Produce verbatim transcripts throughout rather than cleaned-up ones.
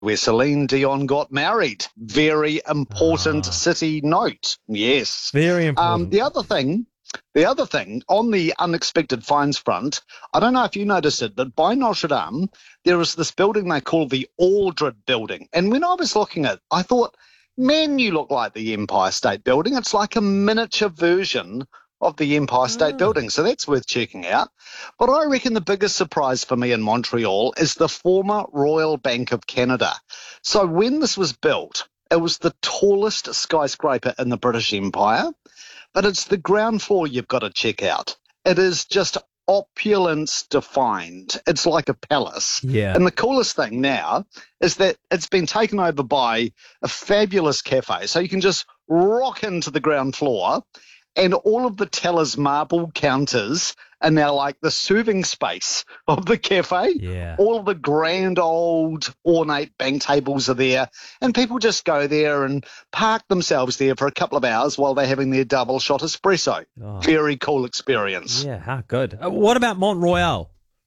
where Celine Dion got married. Very important Ah. city note. Yes. Very Um, important. the other thing, the other thing on the unexpected finds front, I don't know if you noticed it, but by Notre Dame, there is this building they call the Aldred Building. And when I was looking at it, I thought, man, you look like the Empire State Building. It's like a miniature version of the Empire State Ah. Building, so that's worth checking out. But I reckon the biggest surprise for me in Montreal is the former Royal Bank of Canada. So when this was built, it was the tallest skyscraper in the British Empire, but it's the ground floor you've got to check out. It is just opulence defined. It's like a palace. Yeah. And the coolest thing now is that it's been taken over by a fabulous cafe. So you can just rock into the ground floor, and all of the tellers' marble counters are now like the serving space of the cafe. Yeah. All of the grand old ornate bank tables are there, and people just go there and park themselves there for a couple of hours while they're having their double shot espresso. Oh. Very cool experience. Yeah, how good. Uh, what about Mont Royal?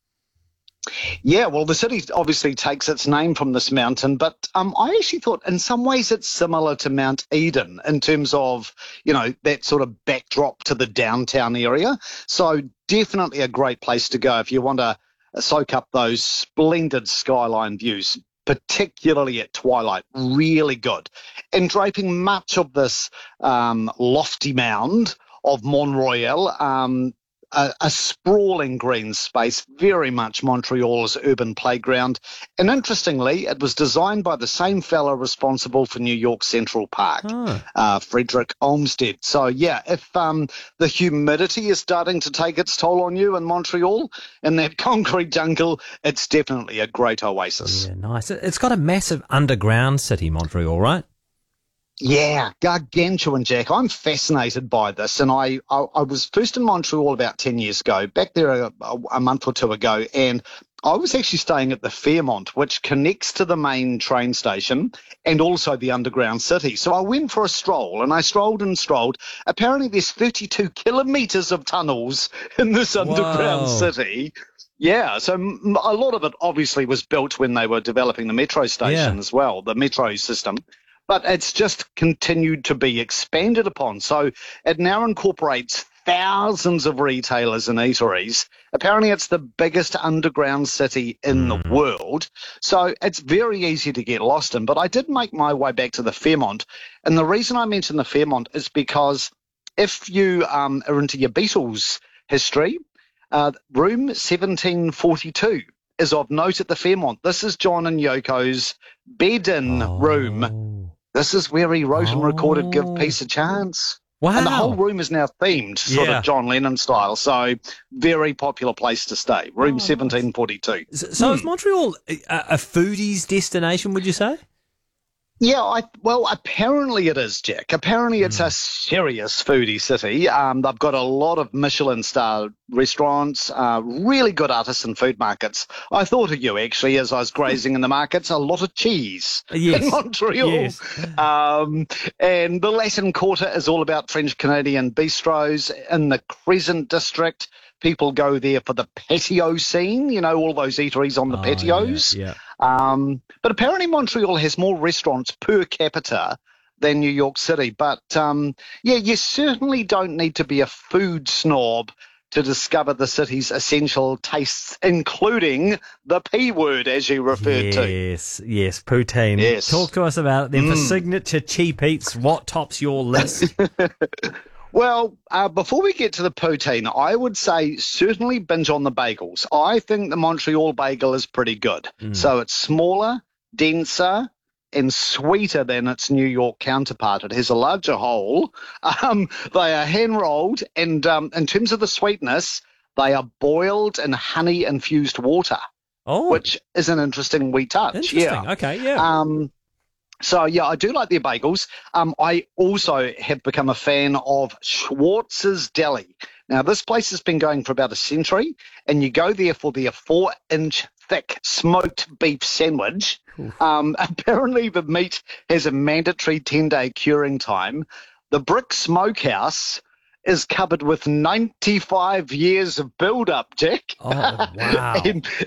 Yeah, well, the city obviously takes its name from this mountain, but um, I actually thought in some ways it's similar to Mount Eden in terms of, you know, that sort of backdrop to the downtown area. So definitely a great place to go if you want to soak up those splendid skyline views, particularly at twilight. Really good. And draping much of this um, lofty mound of Mont Royal, um, A, a sprawling green space, very much Montreal's urban playground. And interestingly, it was designed by the same fellow responsible for New York Central Park, Oh. uh, Frederick Olmsted. So, yeah, if um, the humidity is starting to take its toll on you in Montreal, in that concrete jungle, it's definitely a great oasis. Yeah, nice. It- It's got a massive underground city, Montreal, right? Yeah, gargantuan, Jack. I'm fascinated by this, and I, I, I was first in Montreal about ten years ago, back there a, a, a month or two ago, and I was actually staying at the Fairmont, which connects to the main train station and also the underground city. So I went for a stroll, and I strolled and strolled. Apparently there's thirty-two kilometres of tunnels in this underground Whoa. city. Yeah, so m- a lot of it obviously was built when they were developing the metro station Yeah. as well, the metro system. But it's just continued to be expanded upon. So it now incorporates thousands of retailers and eateries. Apparently it's the biggest underground city in the world. So it's very easy to get lost in. But I did make my way back to the Fairmont. And the reason I mention the Fairmont is because if you um, are into your Beatles history, uh, room seventeen forty-two is of note at the Fairmont. This is John and Yoko's bed-in Oh. room. This is where he wrote and recorded Give Oh. Peace a Chance. Wow. And the whole room is now themed, sort Yeah. of John Lennon style. So very popular place to stay. Room Oh, nice. seventeen forty-two. So, so Hmm. is Montreal a, a foodie's destination, would you say? Yeah, I, well, apparently it is, Jack. Apparently it's a serious foodie city. Um, they've got a lot of Michelin-star restaurants, uh, really good artisan food markets. I thought of you, actually, as I was grazing in the markets, a lot of cheese Yes. in Montreal. Yes. Um, and the Latin Quarter is all about French-Canadian bistros. In the Crescent District, people go there for the patio scene, you know, all those eateries on the Oh, patios. Yeah. Um, but apparently Montreal has more restaurants per capita than New York City. But, um, yeah, you certainly don't need to be a food snob to discover the city's essential tastes, including the P word, as you referred to. Yes, yes, poutine. Yes. Talk to us about it then. For Mm. signature cheap eats, what tops your list? Well, uh, before we get to the poutine, I would say certainly binge on the bagels. I think the Montreal bagel is pretty good. Mm. So it's smaller, denser, and sweeter than its New York counterpart. It has a larger hole. Um, they are hand-rolled, and um, in terms of the sweetness, they are boiled in honey-infused water, Oh, which is an interesting wee touch. interesting. Yeah. Okay, yeah. Um, so, yeah, I do like their bagels. Um, I also have become a fan of Schwartz's Deli. Now, this place has been going for about a century, and you go there for their four-inch thick smoked beef sandwich. Um, apparently, the meat has a mandatory ten-day curing time. The brick smokehouse is covered with ninety-five years of build-up, Jack. Oh, wow. and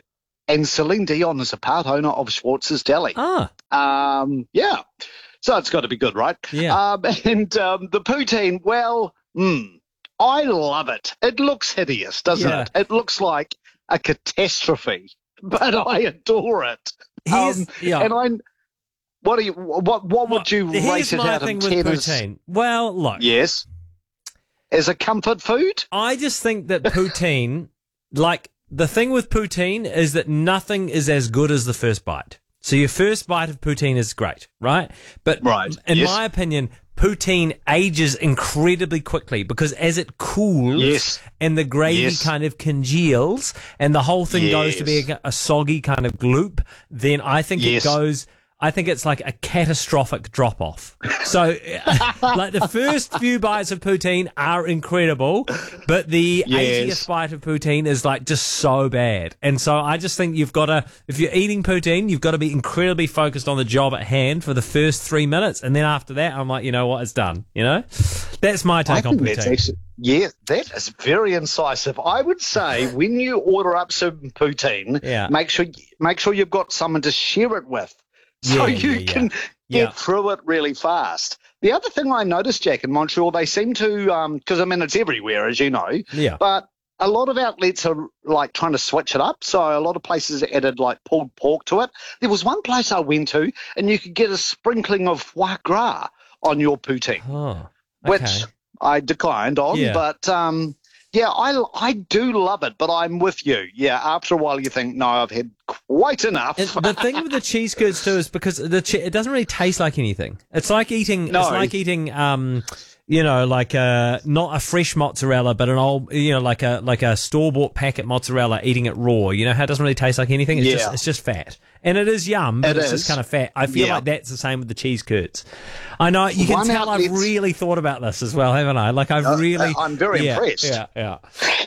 and Celine Dion is a part owner of Schwartz's Deli. Ah, Um, yeah. So it's got to be good, right? Yeah. Um, and um, the poutine, well, mm, I love it. It looks hideous, doesn't Yeah. it? It looks like a catastrophe, but I adore it. here's, Um, yeah. And I, what do you, what, what would you Well, rate here's it my out thing of with ten? as- poutine. Well, look, Yes. As a comfort food? I just think that poutine, like the thing with poutine is that nothing is as good as the first bite. So your first bite of poutine is great, right? But Right, in yes. my opinion, poutine ages incredibly quickly because as it cools Yes. and the gravy Yes. kind of congeals and the whole thing goes to be Yes. a, a soggy kind of gloop, then I think Yes. it goes... I think it's like a catastrophic drop off. So, like the first few bites of poutine are incredible, but the Yes. eightieth bite of poutine is like just so bad. And so I just think you've got to, if you're eating poutine, you've got to be incredibly focused on the job at hand for the first three minutes. And then after that, I'm like, you know what, it's done. You know, that's my I take on think that's poutine. actually, yeah, that is very incisive. I would say when you order up some poutine, Yeah. make sure make sure you've got someone to share it with, so Yeah, you yeah, yeah. can Yeah. get through it really fast. The other thing I noticed, Jack, in Montreal, they seem to, because I mean it's everywhere, as you know, Yeah. but a lot of outlets are like trying to switch it up. So a lot of places added like pulled pork to it. There was one place I went to, and you could get a sprinkling of foie gras on your poutine, Oh, which okay. I declined on. Yeah. But um, yeah, I, I do love it, but I'm with you. Yeah, after a while you think, no, I've had quite enough. And the thing with the cheese curds too is because the che- it doesn't really taste like anything. It's like eating. No. It's like eating. Um, you know, like a not a fresh mozzarella, but an old, you know, like a like a store bought packet mozzarella. Eating it raw, you know how it doesn't really taste like anything. It's Yeah. just it's just fat, and it is yum, but It it's is. just kind of fat. I feel Yeah. like that's the same with the cheese curds. I know you can One tell I've outlet's- really thought about this as well, haven't I? Like I've Uh, really. I'm very yeah, impressed. Yeah, yeah.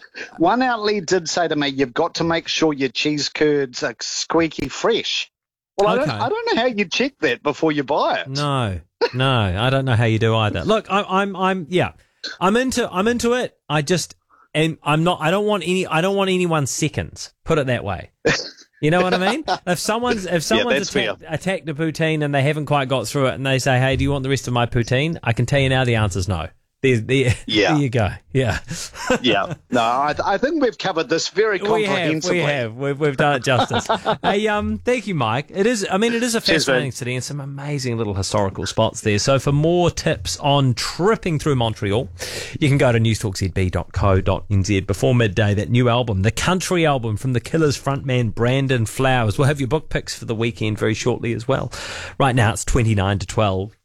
One outlet did say to me, you've got to make sure your cheese curds are squeaky fresh. Well, I, Okay. don't, I don't know how you check that before you buy it. No, no, I don't know how you do either. Look, I, I'm, I'm, yeah, I'm into, I'm into it. I just, and I'm not. I don't want any. I don't want anyone's seconds. Put it that way. You know what I mean? If someone's, if someone's that's attacked, attacked a poutine and they haven't quite got through it, and they say, "Hey, do you want the rest of my poutine?" I can tell you now, the answer's no. There, there, Yeah. there you go. Yeah. Yeah. No, I, I think we've covered this very We have, comprehensively. we have, we've, we've done it justice. Hey, um, thank you, Mike. It is, I mean, it is a Cheers, fascinating mate. city and some amazing little historical spots there. So, for more tips on tripping through Montreal, you can go to newstalk z b dot co dot n z. Before midday, that new album, the country album from the Killers frontman Brandon Flowers. We'll have your book picks for the weekend very shortly as well. Right now, it's twenty-nine to twelve.